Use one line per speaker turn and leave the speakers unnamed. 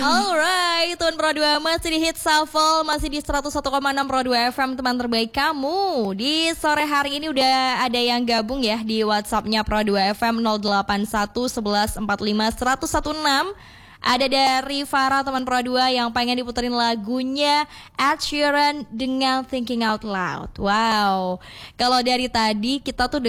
Alright, Tuan Pro 2 masih di Hit Shuffle, masih di 101,6 Pro 2 FM, teman terbaik kamu. Di sore hari ini udah ada yang gabung ya di WhatsApp-nya Pro 2 FM 081 11 45 116. Ada dari Farah teman Pro 2 yang pengen diputerin lagunya Ed Sheeran dengan Thinking Out Loud. Wow, kalau dari tadi kita tuh